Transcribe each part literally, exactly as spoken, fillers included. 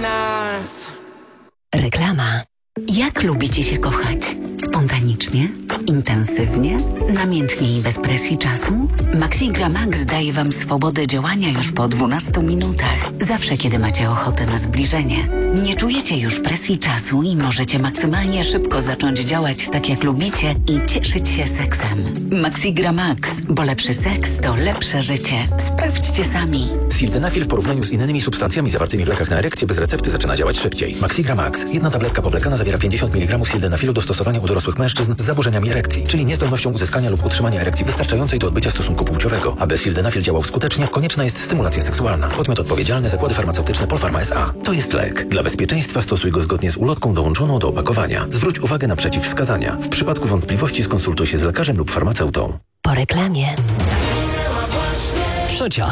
Reklama. Jak lubicie się kochać? Spontanicznie? Intensywnie? Namiętnie i bez presji czasu? Maxigra Max daje Wam swobodę działania już po dwunastu minutach. Zawsze, kiedy macie ochotę na zbliżenie. Nie czujecie już presji czasu i możecie maksymalnie szybko zacząć działać tak, jak lubicie i cieszyć się seksem. Maxigra Max, bo lepszy seks to lepsze życie. Sprawdźcie sami. Sildenafil w porównaniu z innymi substancjami zawartymi w lekach na erekcję bez recepty zaczyna działać szybciej. Maxigra Max. Jedna tabletka powlekana zawiera pięćdziesiąt miligramów sildenafilu do stosowania u dorosłych mężczyzn z zaburzeniami erekcji, czyli niezdolnością uzyskania lub utrzymania erekcji wystarczającej do odbycia stosunku płciowego. Aby sildenafil działał skutecznie, konieczna jest stymulacja seksualna. Podmiot odpowiedzialny: Zakłady Farmaceutyczne Polpharma S A. To jest lek. Dla bezpieczeństwa stosuj go zgodnie z ulotką dołączoną do opakowania. Zwróć uwagę na przeciwwskazania. W przypadku wątpliwości skonsultuj się z lekarzem lub farmaceutą. Po reklamie. Trzecia.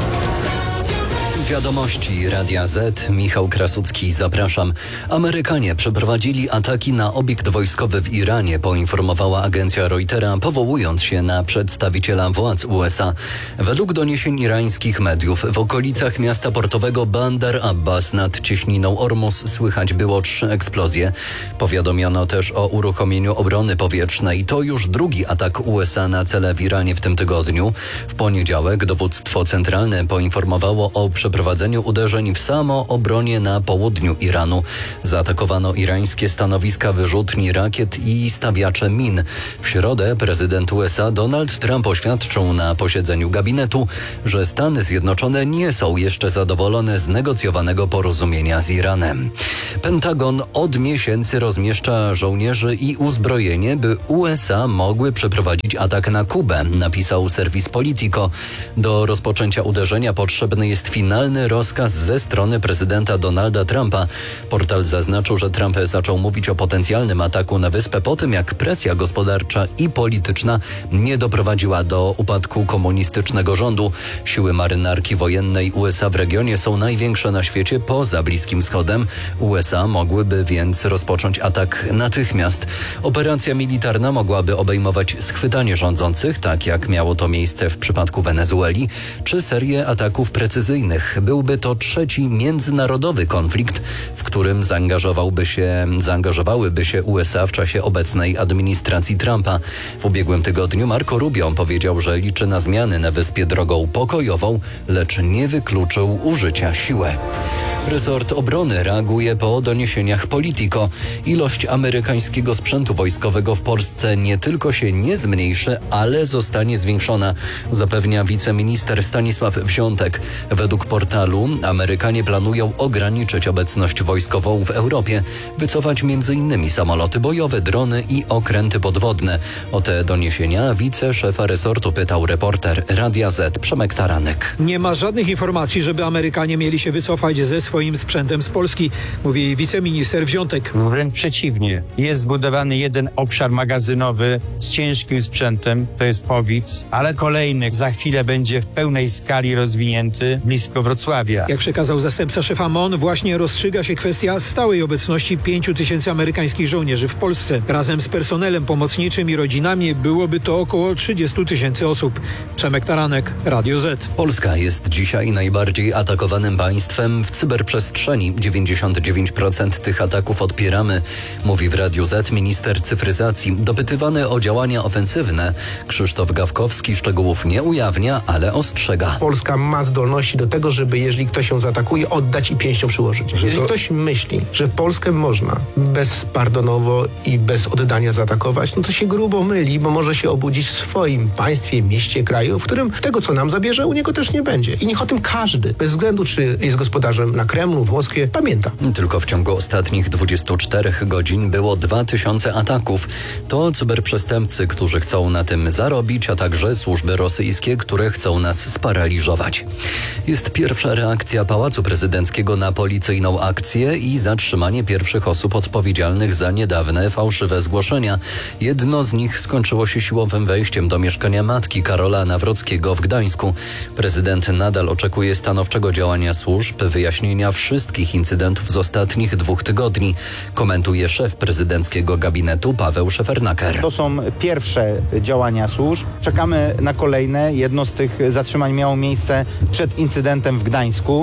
Wiadomości Radia Z. Michał Krasucki, zapraszam. Amerykanie przeprowadzili ataki na obiekt wojskowy w Iranie, poinformowała agencja Reutera, powołując się na przedstawiciela władz U S A. Według doniesień irańskich mediów w okolicach miasta portowego Bandar Abbas nad cieśniną Ormus słychać było trzy eksplozje. Powiadomiono też o uruchomieniu obrony powietrznej. To już drugi atak U S A na cele w Iranie w tym tygodniu. W poniedziałek dowództwo centralne poinformowało o przeprowadzeniu prowadzeniu uderzeń w samoobronie na południu Iranu. Zaatakowano irańskie stanowiska wyrzutni rakiet i stawiacze min. W środę prezydent U S A Donald Trump oświadczył na posiedzeniu gabinetu, że Stany Zjednoczone nie są jeszcze zadowolone z negocjowanego porozumienia z Iranem. Pentagon od miesięcy rozmieszcza żołnierzy i uzbrojenie, by U S A mogły przeprowadzić atak na Kubę, napisał serwis Politico. Do rozpoczęcia uderzenia potrzebny jest finalny rozkaz ze strony prezydenta Donalda Trumpa. Portal zaznaczył, że Trump zaczął mówić o potencjalnym ataku na wyspę po tym, jak presja gospodarcza i polityczna nie doprowadziła do upadku komunistycznego rządu. Siły marynarki wojennej U S A w regionie są największe na świecie poza Bliskim Wschodem. U S A mogłyby więc rozpocząć atak natychmiast. Operacja militarna mogłaby obejmować schwytanie rządzących, tak jak miało to miejsce w przypadku Wenezueli, czy serię ataków precyzyjnych. Byłby to trzeci międzynarodowy konflikt, w którym zaangażowałby się, zaangażowałyby się U S A w czasie obecnej administracji Trumpa. W ubiegłym tygodniu Marco Rubio powiedział, że liczy na zmiany na wyspie drogą pokojową, lecz nie wykluczył użycia siły. Resort Obrony reaguje po doniesieniach Politico. Ilość amerykańskiego sprzętu wojskowego w Polsce nie tylko się nie zmniejszy, ale zostanie zwiększona, zapewnia wiceminister Stanisław Wziątek. Według portalu Amerykanie planują ograniczyć obecność wojskową w Europie, wycofać między innymi samoloty bojowe, drony i okręty podwodne. O te doniesienia wiceszefa resortu pytał reporter Radia Z Przemek Taranek. Nie ma żadnych informacji, żeby Amerykanie mieli się wycofać ze swoim sprzętem z Polski, mówi wiceminister Wziątek. Wręcz przeciwnie. Jest zbudowany jeden obszar magazynowy z ciężkim sprzętem, to jest Powic, ale kolejny za chwilę będzie w pełnej skali rozwinięty blisko Wrocławia. Jak przekazał zastępca szefa M O N, właśnie rozstrzyga się kwestia stałej obecności pięciu tysięcy amerykańskich żołnierzy w Polsce. Razem z personelem pomocniczym i rodzinami byłoby to około trzydziestu tysięcy osób. Przemek Taranek, Radio Z. Polska jest dzisiaj najbardziej atakowanym państwem w cyberprzestrzeni. dziewięćdziesiąt dziewięć procent tych ataków odpieramy, mówi w Radiu Z minister cyfryzacji. Dopytywany o działania ofensywne, Krzysztof Gawkowski szczegółów nie ujawnia, ale ostrzega. Polska ma zdolności do tego, żeby jeżeli ktoś ją zaatakuje, oddać i pięścią przyłożyć. Że jeżeli to... ktoś myśli, że Polskę można bezpardonowo i bez oddania zaatakować, no to się grubo myli, bo może się obudzić w swoim państwie, mieście, kraju, w którym tego, co nam zabierze, u niego też nie będzie. I niech o tym każdy, bez względu czy jest gospodarzem na Kremlu, w Moskwie, pamięta. Tylko w ciągu ostatnich dwudziestu czterech godzin było dwa tysiące ataków. To cyberprzestępcy, którzy chcą na tym zarobić, a także służby rosyjskie, które chcą nas sparaliżować. Jest pierwsza reakcja Pałacu Prezydenckiego na policyjną akcję i zatrzymanie pierwszych osób odpowiedzialnych za niedawne fałszywe zgłoszenia. Jedno z nich skończyło się siłowym wejściem do mieszkania matki Karola Nawrockiego w Gdańsku. Prezydent nadal oczekuje stanowczego działania służb, wyjaśnienia wszystkich incydentów z ostatnich dwóch tygodni, komentuje szef prezydenckiego gabinetu Paweł Szefernaker. To są pierwsze działania służb. Czekamy na kolejne. Jedno z tych zatrzymań miało miejsce przed incydentem w Gdańsku.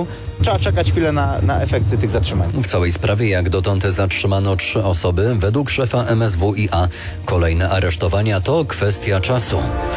trzeba czekać chwilę na, na efekty tych zatrzymań. W całej sprawie jak dotąd zatrzymano trzy osoby. Według szefa M S W i A kolejne aresztowania to kwestia czasu.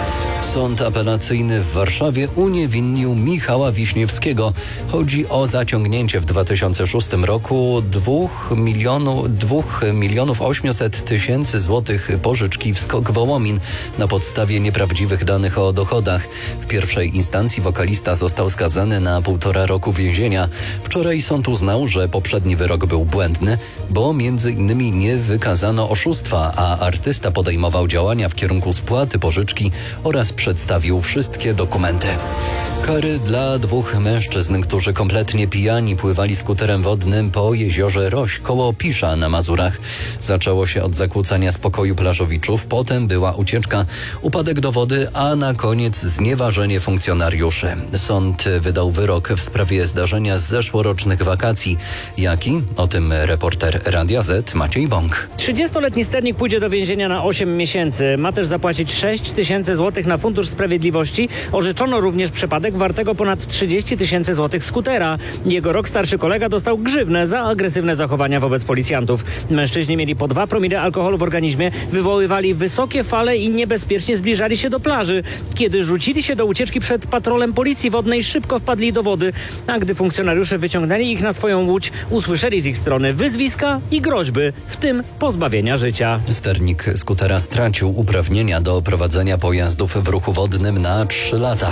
Sąd apelacyjny w Warszawie uniewinnił Michała Wiśniewskiego. Chodzi o zaciągnięcie w dwa tysiące szóstym roku dwóch milionów, dwóch milionów ośmiuset tysięcy złotych pożyczki w SKOK Wołomin na podstawie nieprawdziwych danych o dochodach. W pierwszej instancji wokalista został skazany na półtora roku więzienia. Wczoraj sąd uznał, że poprzedni wyrok był błędny, bo między innymi nie wykazano oszustwa, a artysta podejmował działania w kierunku spłaty pożyczki oraz przedstawił wszystkie dokumenty. Kary dla dwóch mężczyzn, którzy kompletnie pijani pływali skuterem wodnym po jeziorze Roś koło Pisza na Mazurach. Zaczęło się od zakłócania spokoju plażowiczów, potem była ucieczka, upadek do wody, a na koniec znieważenie funkcjonariuszy. Sąd wydał wyrok w sprawie zdarzenia z zeszłorocznych wakacji. Jaki? O tym reporter Radia Z Maciej Bąk. trzydziestoletni sternik pójdzie do więzienia na osiem miesięcy. Ma też zapłacić sześć tysięcy złotych na Fundusz Sprawiedliwości. Orzeczono również przypadek wartego ponad trzydzieści tysięcy złotych skutera. Jego rok starszy kolega dostał grzywnę za agresywne zachowania wobec policjantów. Mężczyźni mieli po dwa promile alkoholu w organizmie, wywoływali wysokie fale i niebezpiecznie zbliżali się do plaży. Kiedy rzucili się do ucieczki przed patrolem policji wodnej, szybko wpadli do wody, a gdy funkcjonariusze wyciągnęli ich na swoją łódź, usłyszeli z ich strony wyzwiska i groźby, w tym pozbawienia życia. Sternik skutera stracił uprawnienia do prowadzenia pojazdów w ruchu wodnym na trzy lata.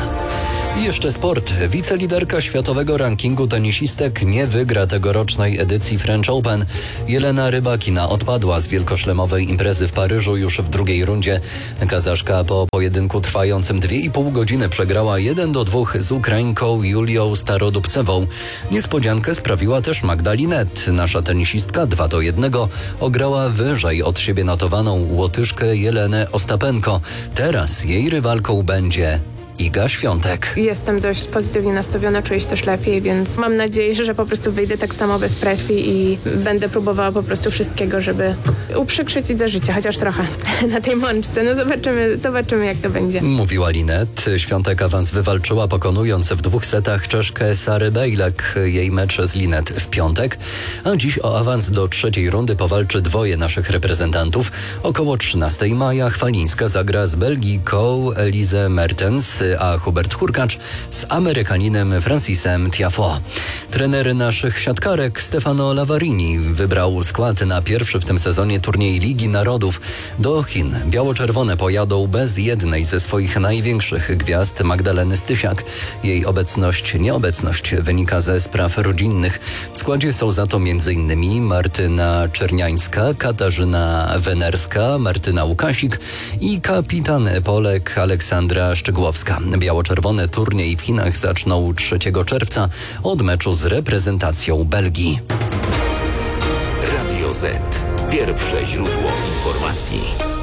I jeszcze sport. Wiceliderka światowego rankingu tenisistek nie wygra tegorocznej edycji French Open. Jelena Rybakina odpadła z wielkoszlemowej imprezy w Paryżu już w drugiej rundzie. Kazaszka po pojedynku trwającym dwie i pół godziny przegrała jeden do dwóch z Ukrainką Julią Starodubcewą. Niespodziankę sprawiła też Magda Linette. Nasza tenisistka dwa do jednego ograła wyżej od siebie notowaną Łotyszkę Jelenę Ostapenko. Teraz jej rywalką będzie Iga Świątek. Jestem dość pozytywnie nastawiona, czuję się też lepiej, więc mam nadzieję, że po prostu wyjdę tak samo bez presji i będę próbowała po prostu wszystkiego, żeby uprzykrzyć i za życie, chociaż trochę na tej mączce. No zobaczymy, zobaczymy jak to będzie. Mówiła Linette. Świątek awans wywalczyła, pokonując w dwóch setach Czeszkę Sarę Bejlek. Jej mecz z Linette w piątek, a dziś o awans do trzeciej rundy powalczy dwoje naszych reprezentantów. Około trzynastego maja Chwalińska zagra z Belgijką Elizę Mertens, a Hubert Hurkacz z Amerykaninem Francisem Tiafoe. Trener naszych siatkarek Stefano Lavarini wybrał skład na pierwszy w tym sezonie turniej Ligi Narodów. Do Chin biało-czerwone pojadą bez jednej ze swoich największych gwiazd, Magdaleny Stysiak. Jej obecność, nieobecność wynika ze spraw rodzinnych. W składzie są za to m.in. Martyna Czerniańska, Katarzyna Wenerska, Martyna Łukasik i kapitan Polek Aleksandra Szczygłowska. Biało-czerwone turniej w Chinach zaczną trzeciego czerwca od meczu z reprezentacją Belgii. Radio Z. Pierwsze źródło informacji.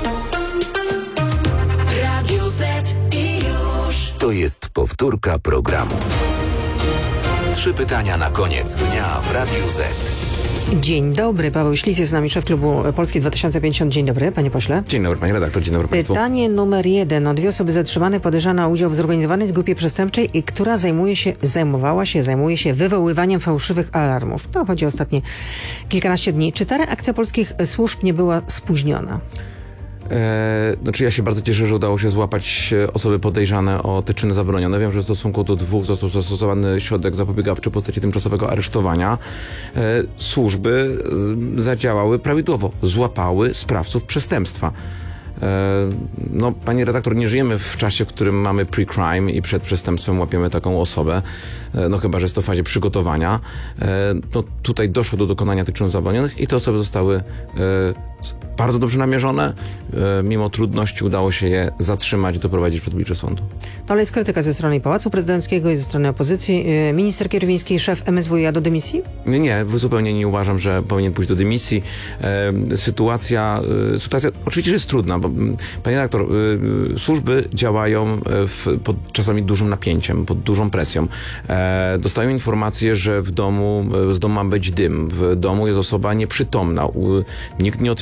Radio Z i już. To jest powtórka programu. Trzy pytania na koniec dnia w Radiu Z. Dzień dobry, Paweł Ślis jest z nami, szef klubu Polski dwa tysiące pięćdziesiąt. Dzień dobry, panie pośle. Dzień dobry, panie redaktor, dzień dobry państwu. Pytanie numer jeden. O dwie osoby zatrzymane podejrzane o udział w zorganizowanej grupie przestępczej, i która zajmuje się, zajmowała się, zajmuje się wywoływaniem fałszywych alarmów. To chodzi o ostatnie kilkanaście dni. Czy ta reakcja polskich służb nie była spóźniona? E, znaczy ja się bardzo cieszę, że udało się złapać osoby podejrzane o te czyny zabronione. Wiem, że w stosunku do dwóch został zastosowany środek zapobiegawczy w postaci tymczasowego aresztowania. E, służby zadziałały prawidłowo, złapały sprawców przestępstwa. No, panie redaktor, nie żyjemy w czasie, w którym mamy pre-crime i przed przestępstwem łapiemy taką osobę, no chyba że jest to w fazie przygotowania. No, tutaj doszło do dokonania tych czynów zabronionych i te osoby zostały bardzo dobrze namierzone. Mimo trudności udało się je zatrzymać i doprowadzić przed oblicze sądu. To ale jest krytyka ze strony Pałacu Prezydenckiego i ze strony opozycji. Minister Kierwiński, szef M S W i A do dymisji? Nie, nie, zupełnie nie uważam, że powinien pójść do dymisji. Sytuacja, sytuacja oczywiście jest trudna, bo panie redaktor, służby działają w, pod czasami dużym napięciem, pod dużą presją. Dostają informacje, że w domu, z domu ma być dym, w domu jest osoba nieprzytomna, nikt nie otwiera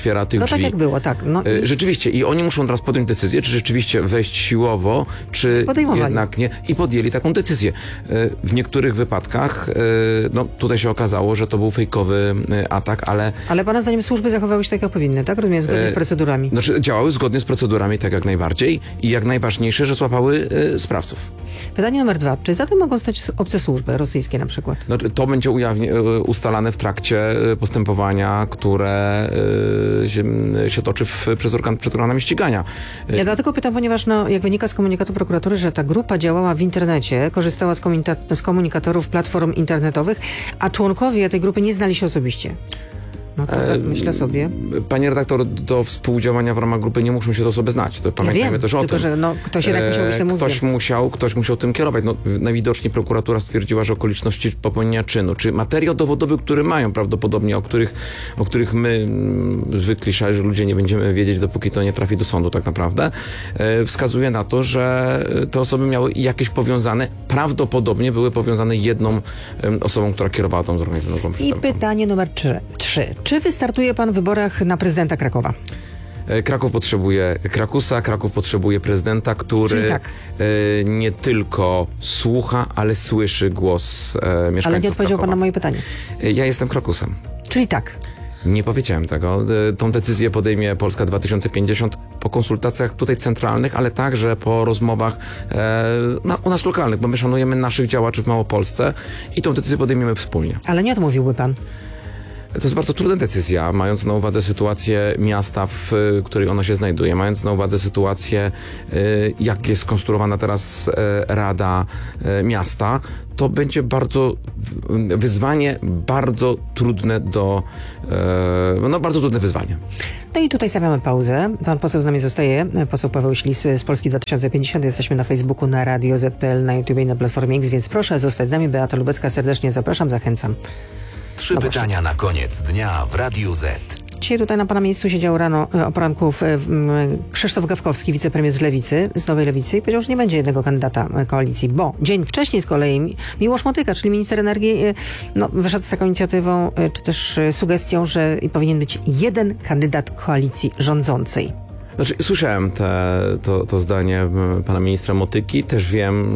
otwiera tych no drzwi. No tak jak było, tak. No i... Rzeczywiście. I oni muszą teraz podjąć decyzję, czy rzeczywiście wejść siłowo, czy jednak nie. I podjęli taką decyzję. W niektórych wypadkach, no tutaj się okazało, że to był fejkowy atak, ale... Ale pana zdaniem służby zachowały się tak, jak powinny, tak? Rozumiem, zgodnie z procedurami. Znaczy, działały zgodnie z procedurami, tak jak najbardziej. I jak najważniejsze, że złapały sprawców. Pytanie numer dwa. Czy za tym mogą stać obce służby, rosyjskie na przykład? No, to będzie ujawni- ustalane w trakcie postępowania, które się, się toczy w, przez organ, przed organami ścigania. Ja dlatego pytam, ponieważ no, jak wynika z komunikatu prokuratury, że ta grupa działała w internecie, korzystała z, komunika- z komunikatorów platform internetowych, a członkowie tej grupy nie znali się osobiście. No to tak myślę sobie. Panie redaktor, do współdziałania w ramach grupy nie muszą się to sobie znać. To pamiętajmy ja wiem, też o tylko, tym. Że no, ktoś jednak musiał być tym ktoś musiał, ktoś musiał tym kierować. No, najwidoczniej prokuratura stwierdziła, że okoliczności popełnienia czynu, czy materiał dowodowy, który mają prawdopodobnie, o których, o których my zwykli szarzy ludzie nie będziemy wiedzieć, dopóki to nie trafi do sądu tak naprawdę, e, wskazuje na to, że te osoby miały jakieś powiązane, prawdopodobnie były powiązane jedną e, osobą, która kierowała tą zorganizowaną grupą. I pytanie numer trzy. Czy wystartuje pan w wyborach na prezydenta Krakowa? Kraków potrzebuje Krakusa, Kraków potrzebuje prezydenta, który tak. e, nie tylko słucha, ale słyszy głos e, mieszkańców Ale nie odpowiedział Krakowa. pan na moje pytanie. E, ja jestem Krakusem. Czyli tak. Nie powiedziałem tego. E, tą decyzję podejmie Polska dwa tysiące pięćdziesiąt po konsultacjach tutaj centralnych, ale także po rozmowach e, na, u nas lokalnych, bo my szanujemy naszych działaczy w Małopolsce i tą decyzję podejmiemy wspólnie. Ale nie odmówiłby pan? To jest bardzo trudna decyzja, mając na uwadze sytuację miasta, w której ono się znajduje, mając na uwadze sytuację, jak jest skonstruowana teraz Rada Miasta, to będzie bardzo wyzwanie, bardzo trudne do, no bardzo trudne wyzwanie. No i tutaj stawiamy pauzę. Pan poseł z nami zostaje, poseł Paweł Ślis z Polski dwa tysiące pięćdziesiąt. Jesteśmy na Facebooku, na Radio Z P L, na YouTube i na Platformie X, więc proszę zostać z nami. Beata Lubecka, serdecznie zapraszam, zachęcam. Trzy no pytania na koniec dnia w Radiu Z. Dzisiaj tutaj na pana miejscu siedział rano o poranku Krzysztof Gawkowski, wicepremier z Lewicy, z Nowej Lewicy i powiedział, że nie będzie jednego kandydata koalicji, bo dzień wcześniej z kolei Miłosz Motyka, czyli minister energii, no, wyszedł z taką inicjatywą, czy też sugestią, że powinien być jeden kandydat koalicji rządzącej. Znaczy, słyszałem te, to, to zdanie pana ministra Motyki, też wiem,